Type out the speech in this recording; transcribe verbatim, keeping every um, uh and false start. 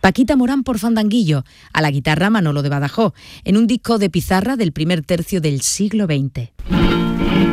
Paquita Morán por Fandanguillo, a la guitarra Manolo de Badajoz, en un disco de pizarra del primer tercio del siglo veinte.